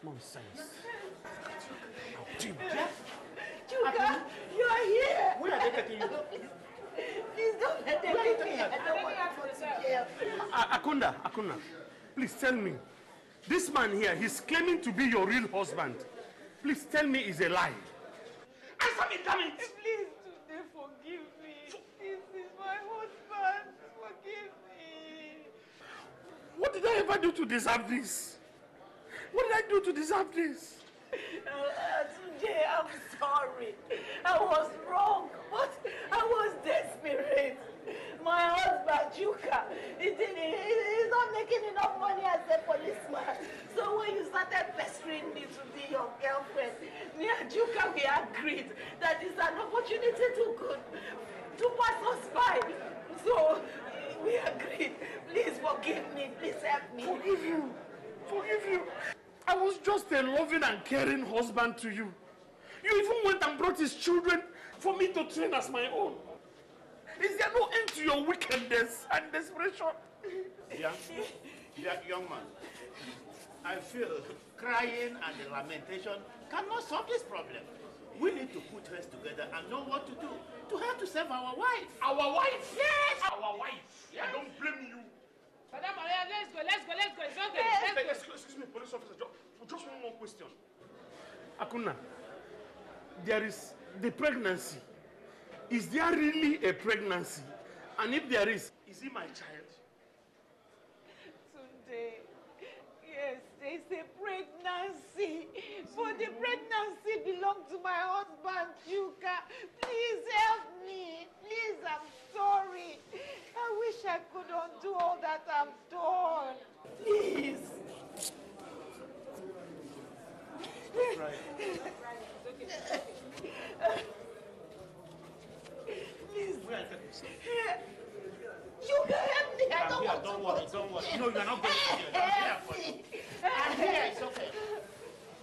Nonsense. Chuka, you are here. Where are they taking you? Please don't let them take me. I don't want to go to jail. Akunda, please tell me. This man here, he's claiming to be your real husband. Please tell me it's a lie. Answer me, damn it! Please, today, forgive me. This is my husband. Forgive me. What did I ever do to deserve this? What did I do to deserve this? Today, I'm sorry. I was wrong, but I was desperate. My husband, Chuka, he's not making enough money as a policeman. So when you started pestering me to be your girlfriend, me and Chuka, we agreed that it's an opportunity to pass us by. So we agreed. Please forgive me. Please help me. Forgive you. Forgive you. I was just a loving and caring husband to you. You even went and brought his children for me to train as my own. Is there no end to your wickedness and desperation? Young man, I feel crying and lamentation cannot solve this problem. We need to put heads together and know what to do to help to save our wife. Our wife? Yes! Our wife! Yes. I don't blame you. Madam Maria, let's go. It's okay. Yes. Excuse me, police officer. Just one more question. Akuna, there is the pregnancy. Is there really a pregnancy? And if there is it my child? Today, yes, there's a pregnancy. But the pregnancy belongs to my husband, Chuka. Please help me. Please, I'm sorry. I wish I could undo all that I've done. Please. Right. Please. You can help me. I don't want to. Don't worry. No, you're not going to jail. I'm here for you. I'm